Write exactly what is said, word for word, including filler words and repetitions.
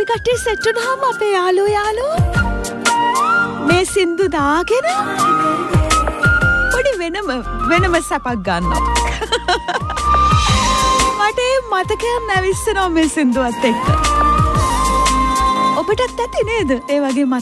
කට්ටිය සෙට් වුණාම අපේ යාළුවෝ යාළුවෝ මේ සින්දු දාගෙන පොඩි වෙනම වෙනම සැපක් ගන්නවා. මට ඒ මතකයන් නැවිස්සෙනවා මේ සින්දුවත් එක්ක. ඔබටත් ඇති නේද? ඒ වගේ